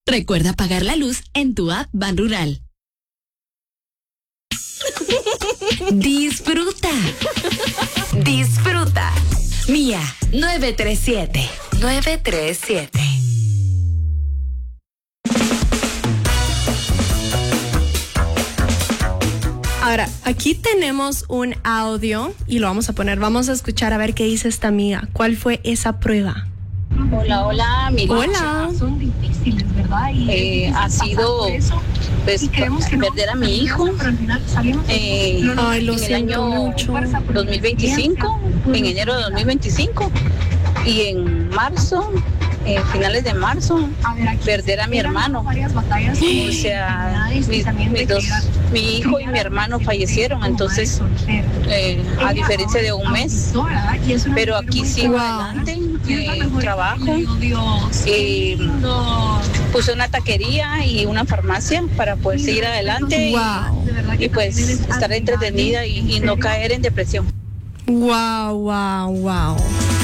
Recuerda pagar la luz en tu app Banrural. Disfruta. Disfruta. Mía 937. 937. Ahora, aquí tenemos un audio y lo vamos a poner. Vamos a escuchar a ver qué dice esta amiga. ¿Cuál fue esa prueba? Hola, amigos. Hola. Son difíciles, ¿verdad? Ha sido pues perder a mi hijo Ay, lo en el siento año mucho. 2025, en enero de 2025 y en marzo, finales de marzo, perder a mi hermano. O sea, mi hijo y mi hermano fallecieron, entonces a diferencia de un mes, pero aquí sigo adelante, trabajo, puse una taquería y una farmacia para poder seguir adelante y pues estar entretenida y no caer en depresión. Wow.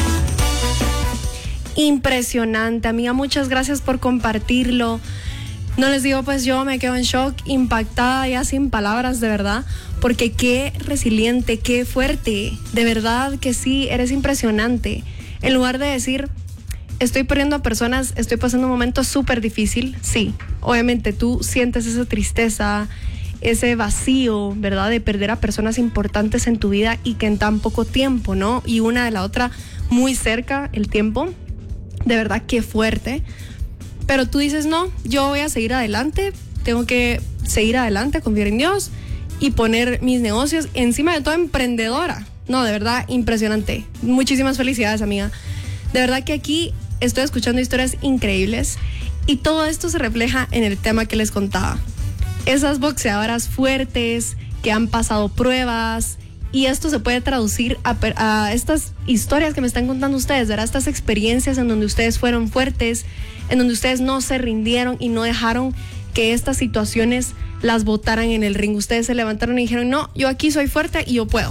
Impresionante, amiga, muchas gracias por compartirlo. No les digo, pues yo me quedo en shock, impactada, ya sin palabras, de verdad, porque qué resiliente, qué fuerte, de verdad que sí, eres impresionante. En lugar de decir, estoy perdiendo a personas, estoy pasando un momento súper difícil, sí, obviamente tú sientes esa tristeza, ese vacío, ¿verdad? De perder a personas importantes en tu vida y que en tan poco tiempo, ¿no? Y una de la otra muy cerca el tiempo. De verdad, qué fuerte. Pero tú dices, no, yo voy a seguir adelante, tengo que seguir adelante, confiar en Dios y poner mis negocios encima de todo, emprendedora. No, de verdad, impresionante. Muchísimas felicidades, amiga. De verdad que aquí estoy escuchando historias increíbles y todo esto se refleja en el tema que les contaba. Esas boxeadoras fuertes que han pasado pruebas. Y esto se puede traducir a estas historias que me están contando ustedes, ¿verdad? Estas experiencias en donde ustedes fueron fuertes, en donde ustedes no se rindieron y no dejaron que estas situaciones las botaran en el ring. Ustedes se levantaron y dijeron, no, yo aquí soy fuerte y yo puedo,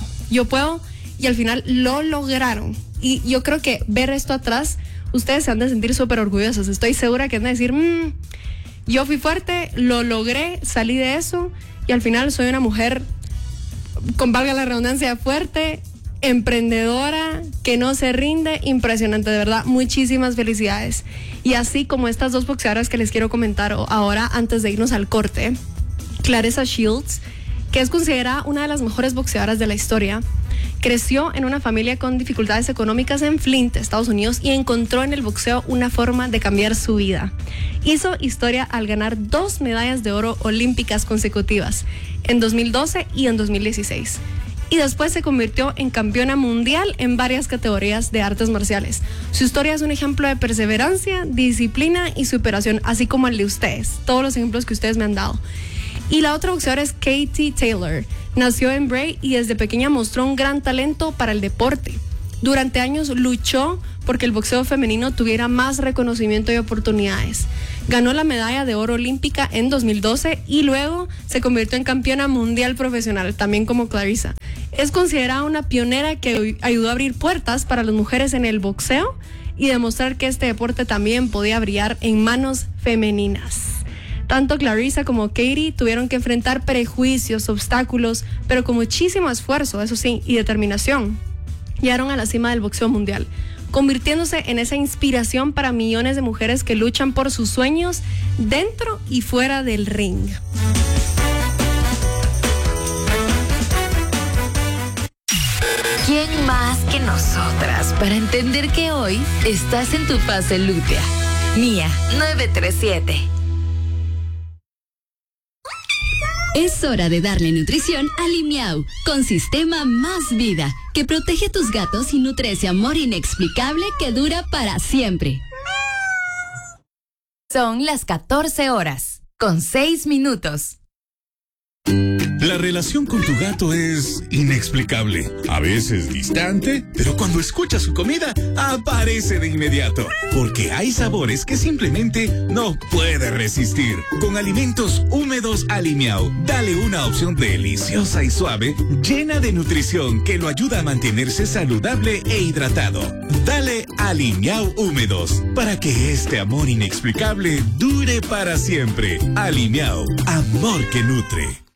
y al final lo lograron. Y yo creo que ver esto atrás, ustedes se han de sentir súper orgullosos. Estoy segura que van a decir, yo fui fuerte, lo logré, salí de eso y al final soy una mujer, con valga la redundancia, fuerte, emprendedora, que no se rinde. Impresionante, de verdad, muchísimas felicidades. Y así como estas dos boxeadoras que les quiero comentar ahora antes de irnos al corte, Claressa Shields, que es considerada una de las mejores boxeadoras de la historia, creció en una familia con dificultades económicas en Flint, Estados Unidos, y encontró en el boxeo una forma de cambiar su vida. Hizo historia al ganar 2 medallas de oro olímpicas consecutivas, en 2012 y en 2016. Y después se convirtió en campeona mundial en varias categorías de artes marciales. Su historia es un ejemplo de perseverancia, disciplina y superación, así como el de ustedes, todos los ejemplos que ustedes me han dado. Y la otra boxeadora es Katie Taylor. Nació en Bray y desde pequeña mostró un gran talento para el deporte. Durante años luchó porque el boxeo femenino tuviera más reconocimiento y oportunidades. Ganó la medalla de oro olímpica en 2012 y luego se convirtió en campeona mundial profesional, también como Claressa. Es considerada una pionera que ayudó a abrir puertas para las mujeres en el boxeo y demostrar que este deporte también podía brillar en manos femeninas. Tanto Claressa como Katie tuvieron que enfrentar prejuicios, obstáculos, pero con muchísimo esfuerzo, eso sí, y determinación. Llegaron a la cima del boxeo mundial, convirtiéndose en esa inspiración para millones de mujeres que luchan por sus sueños dentro y fuera del ring. ¿Quién más que nosotras para entender que hoy estás en tu fase lútea? Mía 937. Es hora de darle nutrición a Limiau, con Sistema Más Vida, que protege a tus gatos y nutre ese amor inexplicable que dura para siempre. Son las 14 horas, con 6 minutos. La relación con tu gato es inexplicable. A veces distante, pero cuando escucha su comida, aparece de inmediato. Porque hay sabores que simplemente no puede resistir. Con alimentos húmedos Alimiao, dale una opción deliciosa y suave, llena de nutrición que lo ayuda a mantenerse saludable e hidratado. Dale Alimiao húmedos, para que este amor inexplicable dure para siempre. Alimiao, amor que nutre.